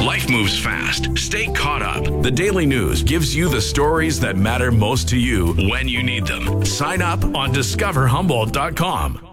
Life moves fast. Stay caught up. The Daily News gives you the stories that matter most to you when you need them. Sign up on discoverhumboldt.com.